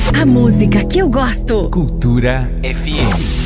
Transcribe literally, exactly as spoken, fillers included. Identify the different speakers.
Speaker 1: A música que eu gosto.
Speaker 2: Cultura F M.